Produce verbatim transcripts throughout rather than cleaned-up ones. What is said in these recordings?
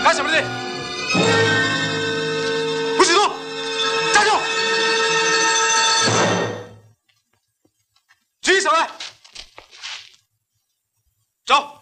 干什么的？不许动！站住！举起手来！走。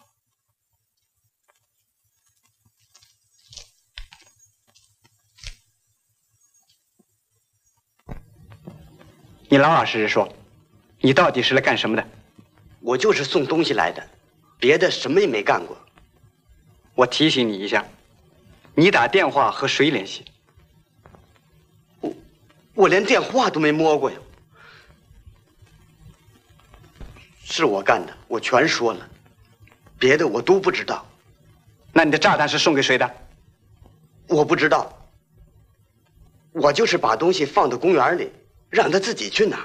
你老老实实说，你到底是来干什么的？ 我就是送东西来的，别的什么也没干过。 我提醒你一下，你打电话和谁联系？ 我我连电话都没摸过呀。是我干的，我全说了，别的我都不知道。 那你的炸弹是送给谁的？ 我不知道。我就是把东西放到公园里，让他自己去拿。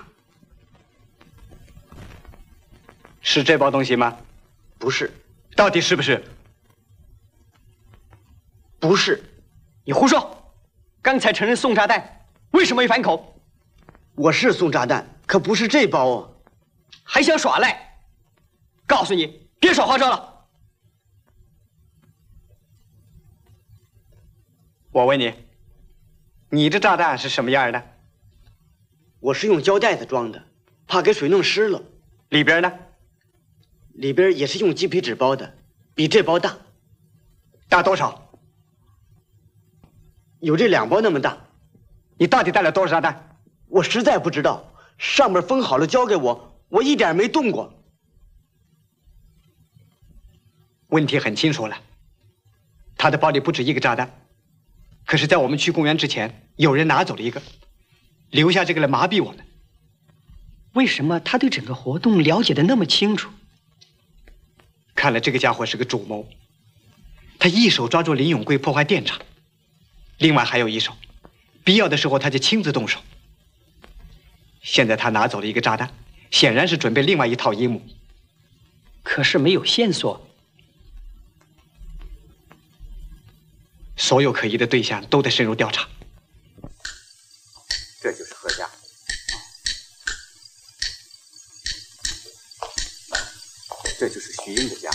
是这包东西吗？ 不是。 到底是不是？ 不是。 你胡说！刚才承认送炸弹，为什么没反口？ 我是送炸弹，可不是这包啊！ 还想耍赖？告诉你，别耍花招了！我问你，你这炸弹是什么样的？ 我是用胶带子装的，怕给水弄湿了。 里边呢？ 里边也是用鸡皮纸包的，比这包大。 大多少？ 有这两包那么大。 你到底带了多少炸弹？ 我实在不知道，上面封好了交给我，我一点没动过。 问题很清楚了，他的包里不止一个炸弹，可是在我们去公园之前，有人拿走了一个，留下这个来麻痹我们。为什么他对整个活动了解的那么清楚？看来这个家伙是个主谋，他一手抓住林永贵破坏电厂，另外还有一手，必要的时候他就亲自动手。现在他拿走了一个炸弹，显然是准备另外一套阴谋。可是没有线索，所有可疑的对象都得深入调查。这就是何家，这就是徐英的家。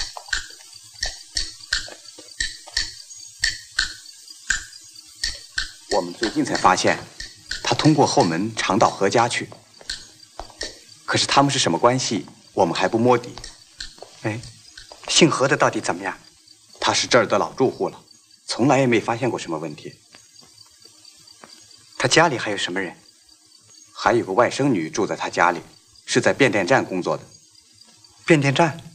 我们最近才发现，他通过后门常到何家去。可是他们是什么关系，我们还不摸底。哎，姓何的到底怎么样？他是这儿的老住户了，从来也没发现过什么问题。他家里还有什么人？还有个外甥女住在他家里，是在变电站工作的。变电站？